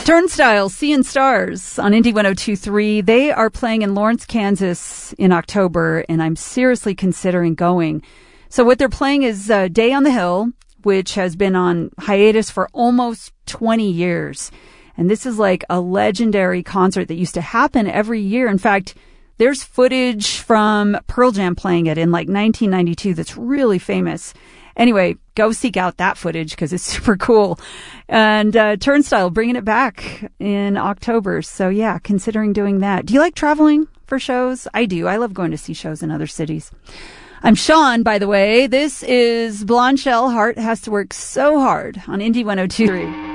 Turnstile, Seeing Stars on Indie 102.3. They are playing in Lawrence, Kansas in October, and I'm seriously considering going. So what they're playing is Day on the Hill, which has been on hiatus for almost 20 years. And this is like a legendary concert that used to happen every year. In fact, there's footage from Pearl Jam playing it in like 1992 that's really famous. Anyway, go seek out that footage because it's super cool. And Turnstile bringing it back in October. So yeah, considering doing that. Do you like traveling for shows? I do. I love going to see shows in other cities. I'm Sean, by the way. This is Blonde Shell. Heart Has to Work So Hard on Indie 102.3.